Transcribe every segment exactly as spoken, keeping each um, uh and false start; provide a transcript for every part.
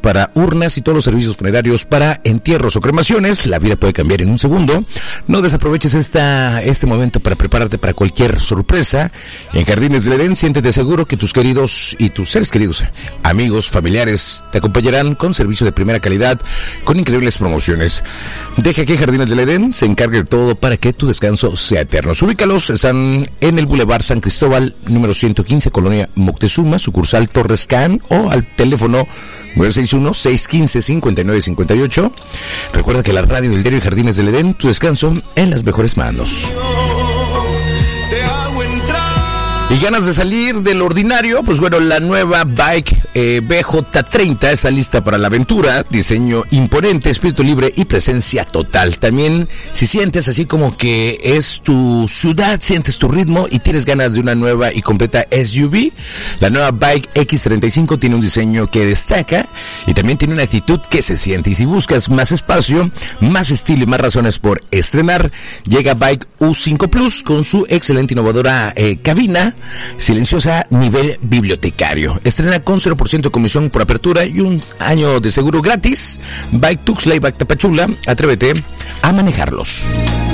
para urnas y todos los servicios funerarios para entierros o cremaciones. La vida puede cambiar en un segundo. No desaproveches esta, este momento para prepararte para cualquier sorpresa. En Jardines del Edén, siéntete seguro que tus queridos y tus seres queridos, amigos, familiares, te acompañarán con servicio de primera calidad, con increíbles promociones. Deja que Jardines del Edén se encargue de todo para que tu descanso sea eterno. Ubícalos, están en el Boulevard San Cristóbal, número ciento quince, Colonia Moctezuma, sucursal Torres Can, o al teléfono nueve seis uno, seis uno cinco, cinco nueve cinco ocho. Recuerda que la radio del diario Jardines del Edén, tu descanso en las mejores manos. Y ganas de salir del ordinario, pues bueno, la nueva Bike eh, B J treinta está lista para la aventura. Diseño imponente, espíritu libre y presencia total. También, si sientes así como que es tu ciudad, sientes tu ritmo y tienes ganas de una nueva y completa S U V, la nueva Bike X treinta y cinco tiene un diseño que destaca y también tiene una actitud que se siente. Y si buscas más espacio, más estilo y más razones por estrenar, llega Bike U cinco Plus con su excelente innovadora eh, cabina silenciosa nivel bibliotecario. Estrena con cero por ciento de comisión por apertura y un año de seguro gratis. Bike Tuxtla y Bike Tapachula, atrévete a manejarlos.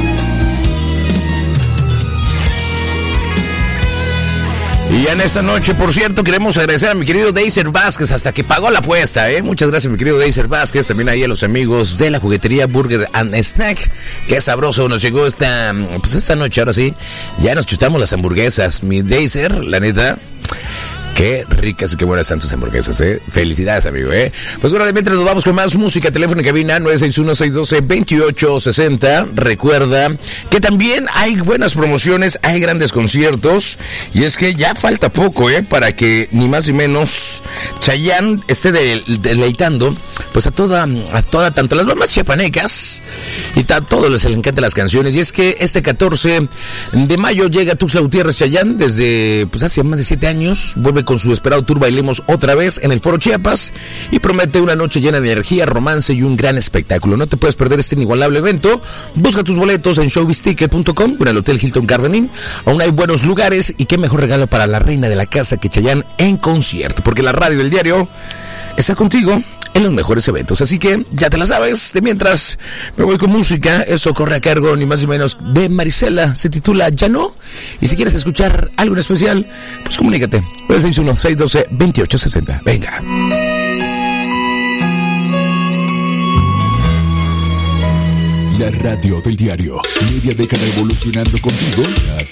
Y en esta noche, por cierto, queremos agradecer a mi querido Deiser Vázquez, hasta que pagó la apuesta, ¿eh? Muchas gracias, mi querido Deiser Vázquez. También ahí a los amigos de la juguetería Burger and Snack. Qué sabroso nos llegó esta, pues esta noche, ahora sí. Ya nos chutamos las hamburguesas, mi Deiser, la neta. Qué ricas y qué buenas están tus hamburguesas, ¿eh? Felicidades, amigo, ¿eh? Pues bueno, de mientras nos vamos con más música, teléfono en cabina nueve seis uno, seis uno dos, dos ocho seis cero. Recuerda que también hay buenas promociones, hay grandes conciertos, y es que ya falta poco, ¿eh? Para que ni más ni menos Chayanne esté de, deleitando, pues a toda, a toda, tanto las mamás chiapanecas, y a todos les encantan las canciones, y es que este catorce de mayo llega Tuxtla Gutiérrez Chayanne, desde, pues hace más de siete años, vuelve con su esperado tour Bailemos otra vez en el Foro Chiapas y promete una noche llena de energía, romance y un gran espectáculo. No te puedes perder este inigualable evento. Busca tus boletos en showbiz ticket punto com o en el Hotel Hilton Garden Inn. Aún hay buenos lugares y qué mejor regalo para la reina de la casa que Chayanne en concierto, porque la radio del diario está contigo en los mejores eventos. Así que ya te la sabes. De mientras me voy con música, eso corre a cargo ni más ni menos de Marisela, se titula Ya No. Y si quieres escuchar algo en especial, pues comunícate nueve seis uno, seis uno dos, dos ocho seis cero. Venga. La radio del diario, media década evolucionando contigo a